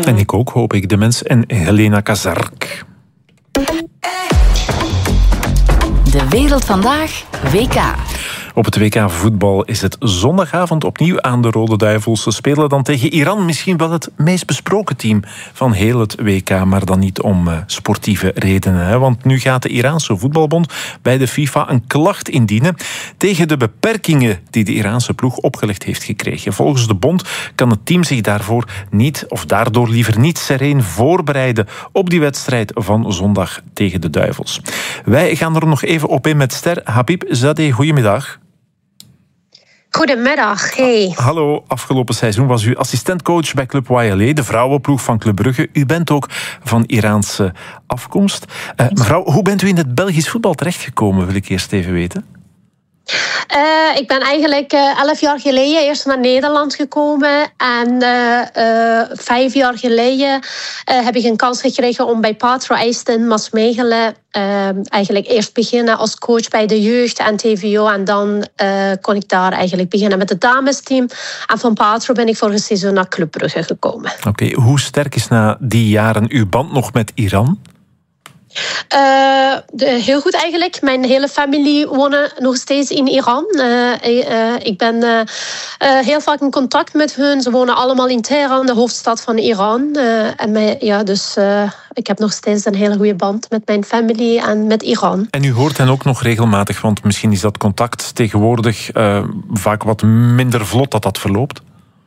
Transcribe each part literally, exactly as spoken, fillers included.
En ik ook, hoop ik. De Mens en Helena Kazark. De Wereld Vandaag, W K. Op het W K voetbal is het zondagavond opnieuw aan de Rode Duivels. Ze spelen dan tegen Iran, misschien wel het meest besproken team van heel het W K, maar dan niet om uh, sportieve redenen. Hè? Want nu gaat de Iraanse voetbalbond bij de FIFA een klacht indienen tegen de beperkingen die de Iraanse ploeg opgelegd heeft gekregen. Volgens de bond kan het team zich daarvoor niet, of daardoor liever niet sereen voorbereiden op die wedstrijd van zondag tegen de Duivels. Wij gaan er nog even op in met ster Habib Zadeh. Goedemiddag. Goedemiddag, hey. Hallo, afgelopen seizoen was u assistentcoach bij Club Y L A, de vrouwenploeg van Club Brugge. U bent ook van Iraanse afkomst. Uh, mevrouw, hoe bent u in het Belgisch voetbal terechtgekomen, wil ik eerst even weten. Uh, ik ben eigenlijk uh, elf jaar geleden eerst naar Nederland gekomen. En uh, uh, vijf jaar geleden uh, heb ik een kans gekregen om bij Patro Eijsten Maasmechelen uh, eigenlijk eerst beginnen als coach bij de jeugd en T V O. En dan uh, kon ik daar eigenlijk beginnen met het damesteam. En van Patro ben ik voor een seizoen naar Club Brugge gekomen. Oké, okay, hoe sterk is na die jaren uw band nog met Iran? Uh, de, heel goed eigenlijk. Mijn hele familie woont nog steeds in Iran. Uh, uh, ik ben uh, uh, heel vaak in contact met hun. Ze wonen allemaal in Teheran, de hoofdstad van Iran. Uh, en mij, ja, dus uh, ik heb nog steeds een hele goede band met mijn familie en met Iran. En u hoort hen ook nog regelmatig, want misschien is dat contact tegenwoordig uh, vaak wat minder vlot dat dat verloopt?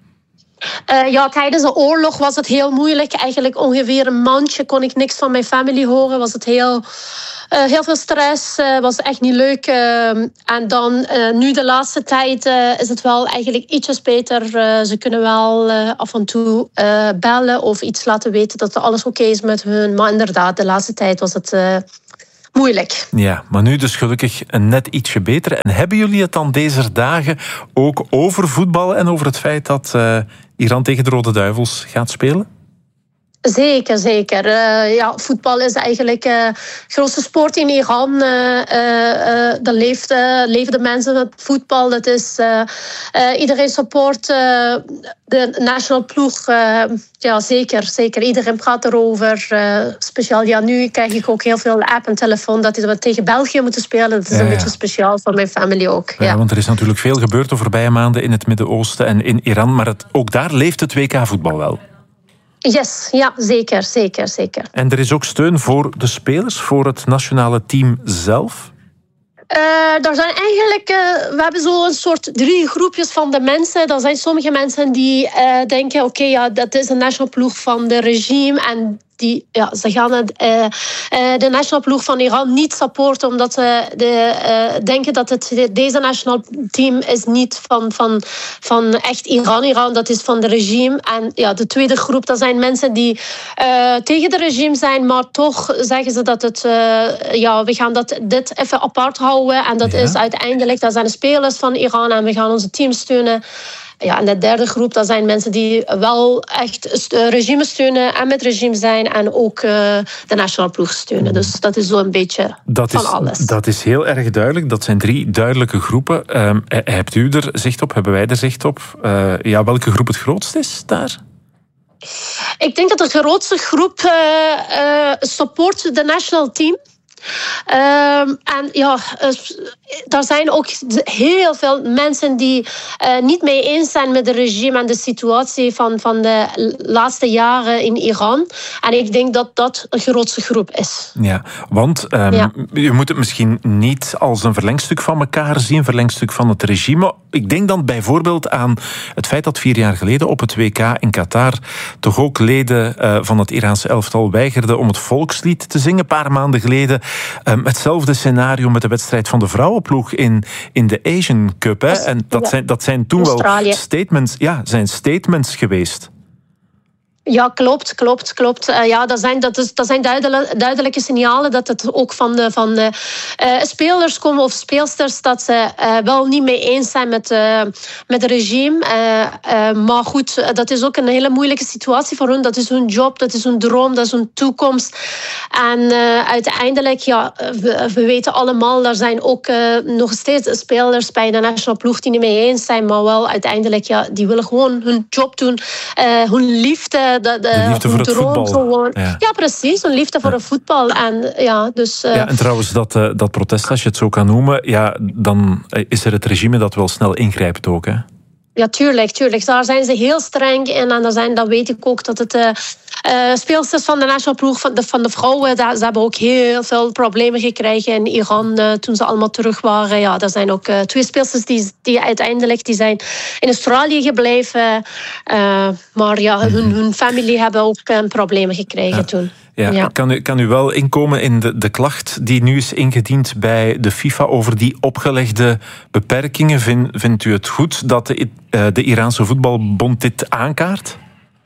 Uh, ja, tijdens de oorlog was het heel moeilijk. Eigenlijk ongeveer een maandje kon ik niks van mijn familie horen. Was het heel, uh, heel veel stress. Uh, was echt niet leuk. Uh, en dan uh, nu de laatste tijd uh, is het wel eigenlijk ietsjes beter. Uh, ze kunnen wel uh, af en toe uh, bellen of iets laten weten dat alles oké is met hun. Maar inderdaad, de laatste tijd was het Uh, moeilijk. Ja, maar nu dus gelukkig net ietsje beter. En hebben jullie het dan deze dagen ook over voetbal en over het feit dat uh, Iran tegen de Rode Duivels gaat spelen? Zeker, zeker. Uh, ja, voetbal is eigenlijk de uh, grootste sport in Iran. Uh, uh, uh, daar leeft, uh, leven de mensen met voetbal. Dat is, uh, uh, iedereen support uh, de nationale ploeg. Uh, ja, zeker, zeker. Iedereen praat erover. Uh, speciaal ja, nu krijg ik ook heel veel app en telefoon dat we tegen België moeten spelen. Dat is ja, een ja. beetje speciaal voor mijn familie ook. Ja, ja. Want er is natuurlijk veel gebeurd de voorbije maanden in het Midden-Oosten en in Iran. Maar het, ook daar leeft het W K-voetbal wel. Yes, ja, zeker, zeker, zeker. En er is ook steun voor de spelers, voor het nationale team zelf? Uh, er zijn eigenlijk, uh, we hebben zo een soort drie groepjes van de mensen. Er zijn sommige mensen die uh, denken, oké, okay, ja, dat is een nationale ploeg van de regime en die, ja, ze gaan het, uh, uh, de nationale ploeg van Iran niet supporten, omdat ze de, uh, denken dat het, deze nationale team is niet van, van, van echt Iran. Iran, dat is van de regime. En ja, de tweede groep, dat zijn mensen die uh, tegen de regime zijn, maar toch zeggen ze dat het, uh, ja, we gaan dat, dit even apart houden. En dat ja. is uiteindelijk, dat zijn de spelers van Iran en we gaan onze team steunen. Ja, en de derde groep, dat zijn mensen die wel echt het regime steunen en met regime zijn en ook uh, de nationale ploeg steunen. Dus dat is zo een beetje dat van is, alles. Dat is heel erg duidelijk. Dat zijn drie duidelijke groepen. Um, hebt u er zicht op? Hebben wij er zicht op? Uh, ja, welke groep het grootst is daar? Ik denk dat de grootste groep uh, uh, support de national team. Um, en ja, uh, er zijn ook heel veel mensen die uh, niet mee eens zijn met het regime en de situatie van, van de laatste jaren in Iran. En ik denk dat dat een grootste groep is. Ja, want um, ja. je moet het misschien niet als een verlengstuk van elkaar zien, een verlengstuk van het regime. Ik denk dan bijvoorbeeld aan het feit dat vier jaar geleden op het W K in Qatar toch ook leden uh, van het Iraanse elftal weigerden om het volkslied te zingen. Een paar maanden geleden um, hetzelfde scenario met de wedstrijd van de vrouwenploeg in, in de Asian Cup. Hè? En dat zijn, dat zijn toen Australië. wel statements, ja, zijn statements geweest. Ja, klopt, klopt, klopt. Uh, ja, dat zijn, dat is, dat zijn duidelijke, duidelijke signalen dat het ook van de, van de uh, spelers komen of speelsters dat ze uh, wel niet mee eens zijn met, uh, met het regime. Uh, uh, maar goed, dat is ook een hele moeilijke situatie voor hun. Dat is hun job, dat is hun droom, dat is hun toekomst. En uh, uiteindelijk, ja, we, we weten allemaal, er zijn ook uh, nog steeds spelers bij de nationale ploeg die niet mee eens zijn, maar wel uiteindelijk, ja, die willen gewoon hun job doen, uh, hun liefde de, de, de liefde voor het voetbal. Gewoon. Ja. ja, precies. Een liefde voor ja. het voetbal. En, ja, dus, uh... ja, en trouwens, dat, uh, dat protest, als je het zo kan noemen, ja, dan is er het regime dat wel snel ingrijpt ook, hè? Ja, tuurlijk, tuurlijk. Daar zijn ze heel streng in. En dan, zijn, dan weet ik ook dat het uh, uh, speelsters van de nationale ploeg van de, van de vrouwen, daar, ze hebben ook heel veel problemen gekregen in Iran uh, toen ze allemaal terug waren. Ja, er zijn ook uh, twee speelsters die, die uiteindelijk die zijn in Australië gebleven. Uh, maar ja, hun, hun familie hebben ook uh, problemen gekregen ja. toen. Ja, ja. Kan, u, kan u wel inkomen in de, de klacht die nu is ingediend bij de FIFA over die opgelegde beperkingen? Vind, vindt u het goed dat de, uh, de Iraanse voetbalbond dit aankaart?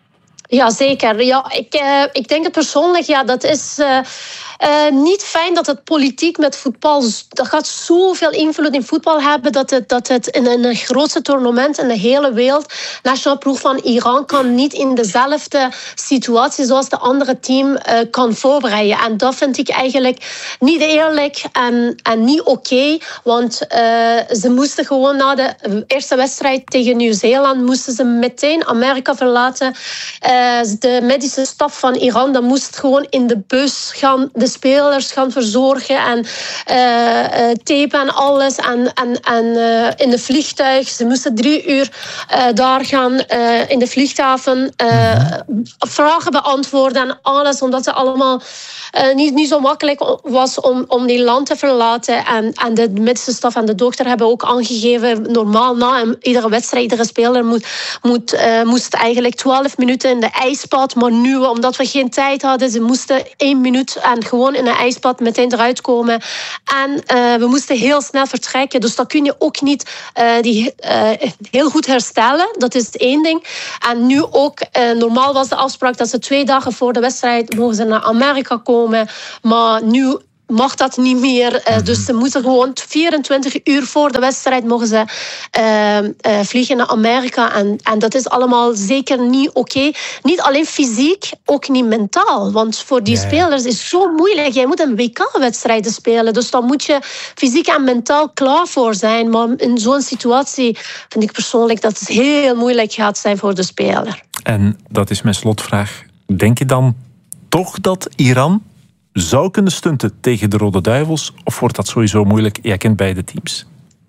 Ja, zeker. Ja, ik, uh, ik denk het persoonlijk, ja, dat is uh, uh, niet fijn dat het politiek met voetbal, dat gaat zoveel invloed in voetbal hebben, dat het, dat het in een grootste toernooi in de hele wereld, de nationale ploeg van Iran kan niet in dezelfde situatie zoals de andere team uh, kan voorbereiden. En dat vind ik eigenlijk niet eerlijk en, en niet oké, okay, want uh, ze moesten gewoon na de eerste wedstrijd tegen Nieuw-Zeeland, moesten ze meteen Amerika verlaten. Uh, De medische staf van Iran, dat moest gewoon in de bus gaan, de spelers gaan verzorgen en uh, uh, tapen en alles. En, en, en uh, in de vliegtuig, ze moesten drie uur uh, daar gaan uh, in de vlieghaven uh, vragen beantwoorden en alles, omdat het allemaal uh, niet, niet zo makkelijk was om, om die land te verlaten. En, en de medische staf en de dokter hebben ook aangegeven, normaal na iedere wedstrijd, iedere speler moet, moet, uh, moest eigenlijk twaalf minuten in de ijsbad, maar nu, omdat we geen tijd hadden, ze moesten één minuut en gewoon in een ijsbad meteen eruit komen. En uh, we moesten heel snel vertrekken, dus dat kun je ook niet uh, die, uh, heel goed herstellen. Dat is één ding. En nu ook, uh, normaal was de afspraak dat ze twee dagen voor de wedstrijd mogen ze naar Amerika komen, maar nu mag dat niet meer. Uh, dus ze moeten gewoon vierentwintig uur voor de wedstrijd mogen ze uh, uh, vliegen naar Amerika. En, en dat is allemaal zeker niet oké. Okay. Niet alleen fysiek, ook niet mentaal. Want voor die ja, ja. spelers is het zo moeilijk. Jij moet een W K-wedstrijden spelen. Dus dan moet je fysiek en mentaal klaar voor zijn. Maar in zo'n situatie vind ik persoonlijk dat het heel moeilijk gaat zijn voor de speler. En dat is mijn slotvraag. Denk je dan toch dat Iran zou kunnen stunten tegen de Rode Duivels? Of wordt dat sowieso moeilijk? Jij kent beide teams.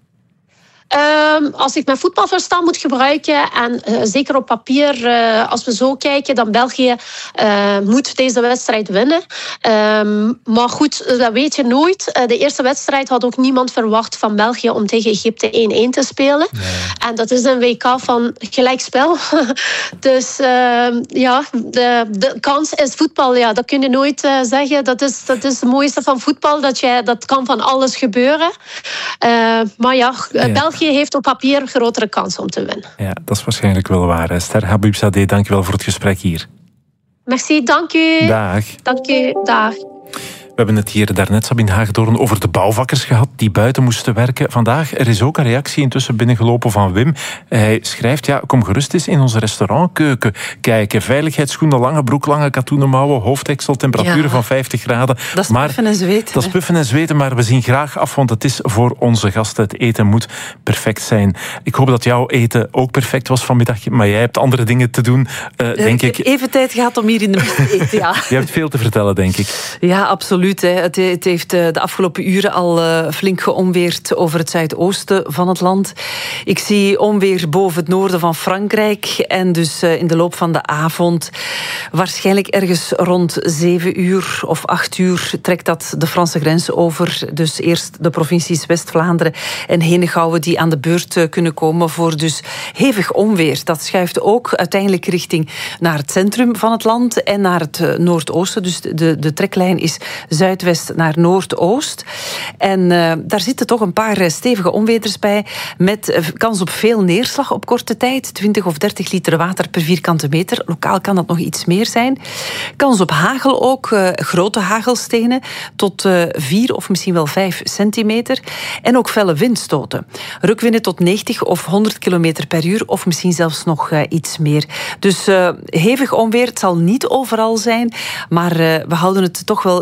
Um, als ik mijn voetbalverstand moet gebruiken, en uh, zeker op papier, uh, als we zo kijken, dan België uh, moet deze wedstrijd winnen. Um, maar goed, dat weet je nooit. Uh, de eerste wedstrijd had ook niemand verwacht van België om tegen Egypte één-één te spelen. Nee. En dat is een W K van gelijkspel. Dus uh, ja, de, de kans is voetbal. Ja, dat kun je nooit uh, zeggen. Dat is, dat is het mooiste van voetbal. Dat, je, dat kan van alles gebeuren. Uh, maar ja, ja. België heeft op papier een grotere kans om te winnen. Ja, dat is waarschijnlijk wel waar. Ster Habibzadeh, dank je wel voor het gesprek hier. Merci, dank u. Dag. Dank u, dag. We hebben het hier daarnet, Sabine Haagdoorn, over de bouwvakkers gehad die buiten moesten werken. Vandaag er is ook een reactie intussen binnengelopen van Wim. Hij schrijft, ja, kom gerust eens in onze restaurantkeuken kijken. Veiligheidsschoenen, lange broek, lange katoenen mouwen, hoofddeksel, temperaturen ja. van vijftig graden. Dat is maar, puffen en zweten. Dat is puffen en zweten, maar we zien graag af, want het is voor onze gasten. Het eten moet perfect zijn. Ik hoop dat jouw eten ook perfect was vanmiddag, maar jij hebt andere dingen te doen, uh, denk ik. Ik heb even tijd gehad om hier in de middag te eten, ja. Je hebt veel te vertellen, denk ik. Ja, absoluut. Het heeft de afgelopen uren al flink geonweerd over het zuidoosten van het land. Ik zie onweer boven het noorden van Frankrijk. En dus in de loop van de avond, waarschijnlijk ergens rond zeven uur of acht uur, trekt dat de Franse grens over. Dus eerst de provincies West-Vlaanderen en Henegouwen die aan de beurt kunnen komen voor dus hevig onweer. Dat schuift ook uiteindelijk richting naar het centrum van het land en naar het noordoosten. Dus de, de treklijn is zuidwest naar noordoost. En uh, daar zitten toch een paar stevige onweders bij, met uh, kans op veel neerslag op korte tijd. twintig of dertig liter water per vierkante meter. Lokaal kan dat nog iets meer zijn. Kans op hagel ook, uh, grote hagelstenen, tot uh, vier of misschien wel vijf centimeter. En ook felle windstoten. Rukwinden tot negentig of honderd kilometer per uur, of misschien zelfs nog uh, iets meer. Dus uh, hevig onweer, het zal niet overal zijn, maar uh, we houden het toch wel in de gaten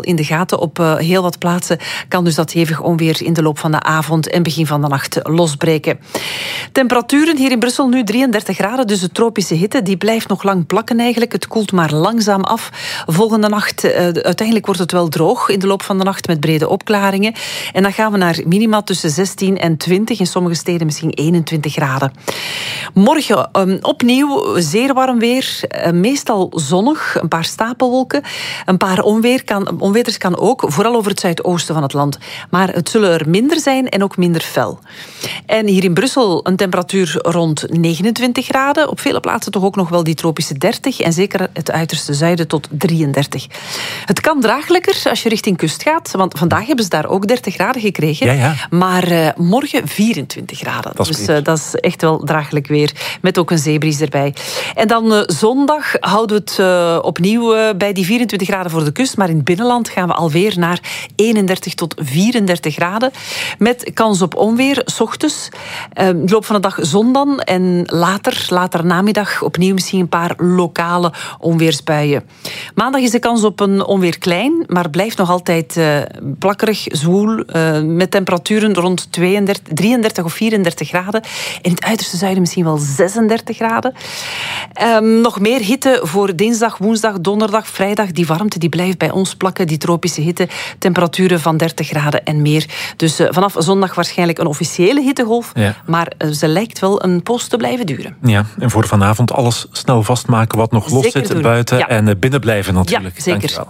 praten. Op uh, heel wat plaatsen kan dus dat hevig onweer in de loop van de avond en begin van de nacht losbreken. Temperaturen hier in Brussel nu drieëndertig graden, dus de tropische hitte die blijft nog lang plakken eigenlijk. Het koelt maar langzaam af. Volgende nacht, uh, uiteindelijk wordt het wel droog in de loop van de nacht met brede opklaringen. En dan gaan we naar minima tussen zestien en twintig, in sommige steden misschien eenentwintig graden. Morgen um, opnieuw zeer warm weer, uh, meestal zonnig, een paar stapelwolken, een paar onweer kan, onweters kan ook, vooral over het zuidoosten van het land. Maar het zullen er minder zijn en ook minder fel. En hier in Brussel een temperatuur rond negenentwintig graden, op vele plaatsen toch ook nog wel die tropische dertig en zeker het uiterste zuiden tot drieëndertig. Het kan draaglijker als je richting kust gaat, want vandaag hebben ze daar ook dertig graden gekregen, ja, ja. maar uh, morgen vierentwintig graden. Dat is dus uh, dat is echt wel draaglijk weer, met ook een zeebries erbij. En dan uh, zondag houden we het uh, opnieuw uh, bij die vierentwintig graden voor de kust, maar in het binnenland gaan we alweer naar eenendertig tot vierendertig graden, met kans op onweer, 's ochtends, uh, in de loop van de dag zon dan, en later, later namiddag opnieuw misschien een paar lokale onweersbuien. Maandag is de kans op een onweer klein, maar blijft nog altijd uh, plakkerig, zwoel, uh, met temperaturen rond tweeëndertig, drieëndertig of vierendertig graden. In het uiterste zuiden misschien wel zesendertig graden. Um, nog meer hitte voor dinsdag, woensdag, donderdag, vrijdag. Die warmte die blijft bij ons plakken, die tropische hitte. Temperaturen van dertig graden en meer. Dus uh, vanaf zondag waarschijnlijk een officiële hittegolf. Ja. Maar uh, ze lijkt wel een poos te blijven duren. Ja, en voor vanavond alles snel vastmaken wat nog los zeker zit doen. buiten. Ja. En uh, binnen blijven natuurlijk. Ja, zeker. Dankjewel.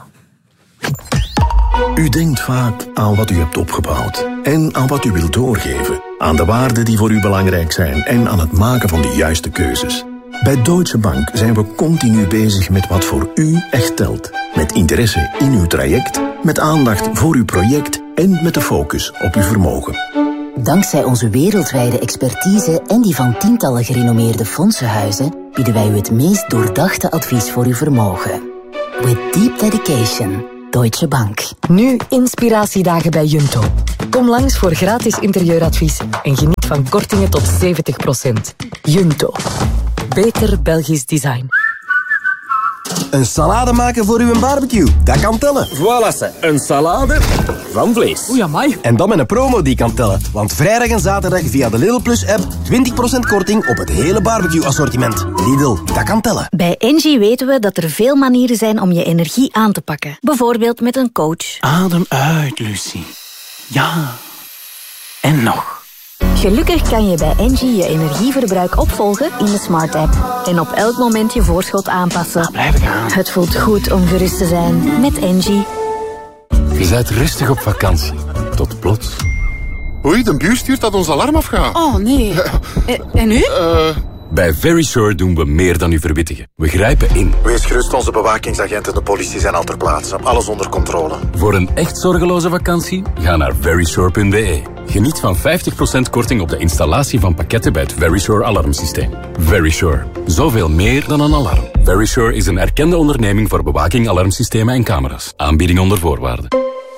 U denkt vaak aan wat u hebt opgebouwd en aan wat u wilt doorgeven. Aan de waarden die voor u belangrijk zijn en aan het maken van de juiste keuzes. Bij Deutsche Bank zijn we continu bezig met wat voor u echt telt. Met interesse in uw traject, met aandacht voor uw project en met de focus op uw vermogen. Dankzij onze wereldwijde expertise en die van tientallen gerenommeerde fondsenhuizen bieden wij u het meest doordachte advies voor uw vermogen. With deep dedication. Deutsche Bank. Nu inspiratiedagen bij Junto. Kom langs voor gratis interieuradvies en geniet van kortingen tot zeventig procent. Junto. Beter Belgisch design. Een salade maken voor uw barbecue, dat kan tellen. Voilà, ze. Een salade van vlees. Oei, amai. En dan met een promo die kan tellen. Want vrijdag en zaterdag via de Lidl Plus app twintig procent korting op het hele barbecue assortiment. Lidl, dat kan tellen. Bij Engie weten we dat er veel manieren zijn om je energie aan te pakken. Bijvoorbeeld met een coach. Adem uit, Lucie. Ja. En nog. Gelukkig kan je bij Engie je energieverbruik opvolgen in de Smart app. En op elk moment je voorschot aanpassen. Nou, blijf gaan. Het voelt goed om gerust te zijn met Engie. Je bent rustig op vakantie. Tot plots. Oei, de buur stuurt dat ons alarm afgaat. Oh, nee. En, en nu? Uh... Bij Verisure doen we meer dan u verwittigen. We grijpen in. Wees gerust, onze bewakingsagenten en de politie zijn al ter plaatse. Alles onder controle. Voor een echt zorgeloze vakantie? Ga naar verisure punt b e. Geniet van vijftig procent korting op de installatie van pakketten bij het Verisure alarmsysteem. Verisure. Zoveel meer dan een alarm. Verisure is een erkende onderneming voor bewaking, alarmsystemen en camera's. Aanbieding onder voorwaarden.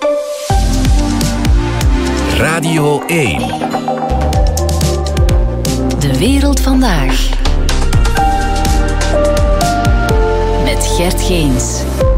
Radio één. De wereld vandaag. Met Gert Geens.